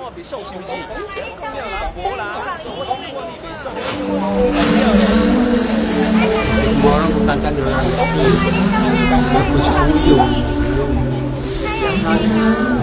我袂爽是毋是？讲了啦，无啦，做我是做你袂爽。 Orang bukan sandaran tapi aku selalu yang